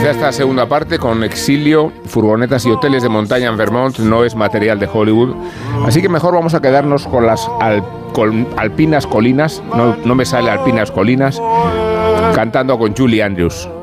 ya esta segunda parte con exilio, furgonetas y hoteles de montaña en Vermont no es material de Hollywood. Así que mejor vamos a quedarnos con las alpinas colinas, no me sale alpinas colinas, cantando con Julie Andrews.